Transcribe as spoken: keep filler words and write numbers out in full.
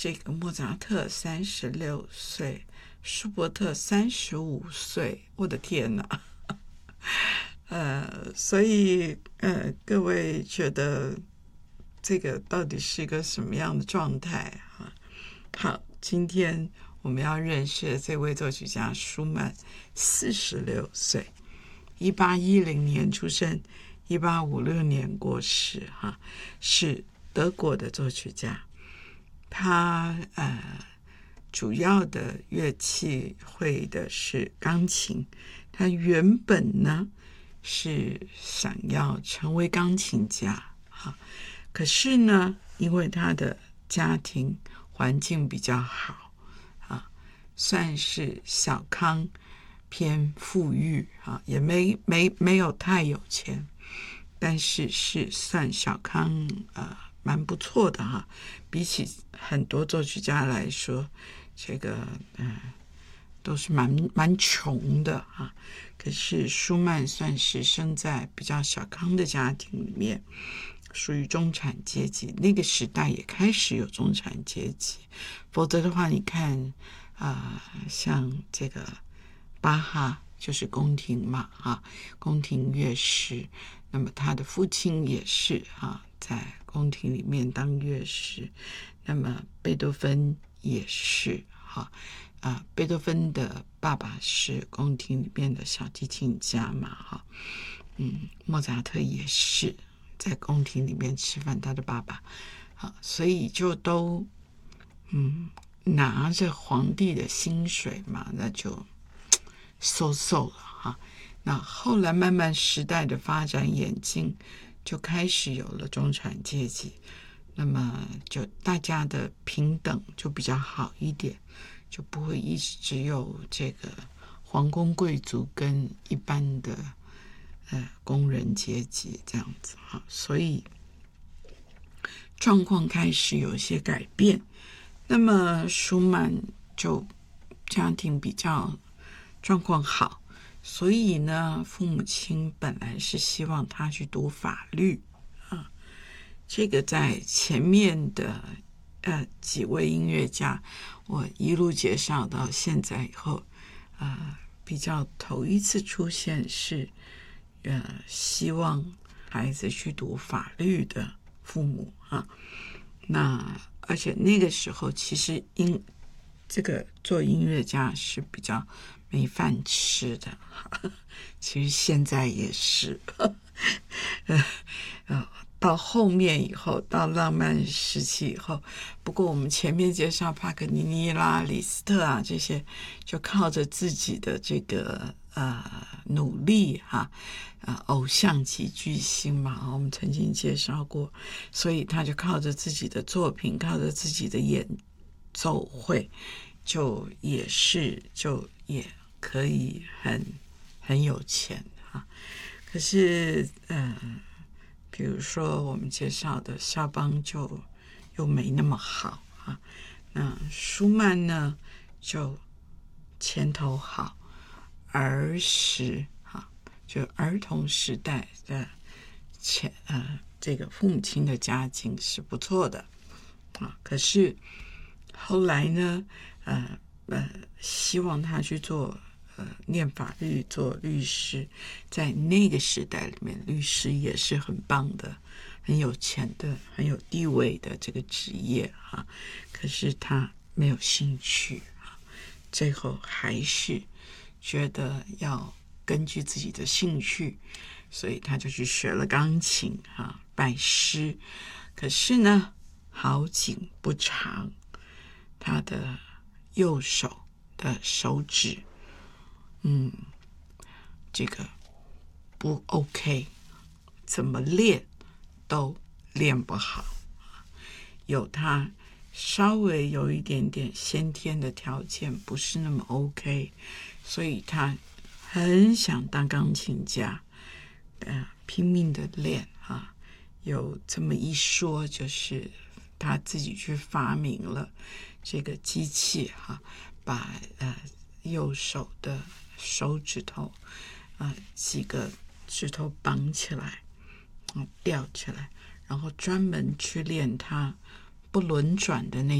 这个莫扎特三十六岁，舒伯特三十五岁，我的天哪！呃，所以呃，各位觉得这个到底是一个什么样的状态啊？好，今天我们要认识的这位作曲家舒曼，四十六岁，一八一零年出生，一八五六年过世，哈，是德国的作曲家。他呃，主要的乐器会的是钢琴。他原本呢是想要成为钢琴家，哈，可是呢，因为他的家庭环境比较好，啊，算是小康偏富裕，啊，也没没没有太有钱，但是是算小康，呃，蛮不错的哈。比起很多作曲家来说，这个嗯、呃、都是蛮蛮穷的啊。可是舒曼算是生在比较小康的家庭里面，属于中产阶级。那个时代也开始有中产阶级，否则的话，你看啊、呃，像这个巴哈就是宫廷嘛，啊，宫廷乐师。那么他的父亲也是啊，在宫廷里面当乐师。那么贝多芬也是哈啊，贝多芬的爸爸是宫廷里面的小提琴家嘛哈，嗯，莫扎特也是在宫廷里面吃饭，他的爸爸啊，所以就都嗯拿着皇帝的薪水嘛，那就嗖嗖了哈。那后来慢慢时代的发展演进，就开始有了中产阶级。那么就大家的平等就比较好一点，就不会一直只有这个皇宫贵族跟一般的呃工人阶级这样子哈，所以状况开始有一些改变。那么舒曼就家庭比较状况好，所以呢，父母亲本来是希望他去读法律。这个在前面的呃几位音乐家，我一路介绍到现在以后，呃，比较头一次出现是呃希望孩子去读法律的父母啊。那而且那个时候其实音这个做音乐家是比较没饭吃的，其实现在也是，呃呃。到后面以后，到浪漫时期以后，不过我们前面介绍帕格尼尼啦、李斯特啊这些，就靠着自己的这个呃努力哈、啊，呃偶像级巨星嘛，我们曾经介绍过，所以他就靠着自己的作品，靠着自己的演奏会，就也是就也可以很很有钱哈、啊。可是嗯。呃比如说我们介绍的肖邦就又没那么好啊，那舒曼呢就前头好，儿时啊，就儿童时代的前呃这个父母亲的家境是不错的啊，可是后来呢呃呃希望他去做呃，念法律做律师，在那个时代里面，律师也是很棒的、很有钱的、很有地位的这个职业哈。可是他没有兴趣啊，最后还是觉得要根据自己的兴趣，所以他就去学了钢琴啊，拜师。可是呢，好景不长，他的右手的手指。嗯，这个不 OK， 怎么练都练不好。有他稍微有一点点先天的条件不是那么 OK， 所以他很想当钢琴家，呃，拼命的练啊。有这么一说，就是他自己去发明了这个机器哈、啊，把呃右手的手指头啊、呃、几个指头绑起来，嗯，吊起来，然后专门去练它不轮转的那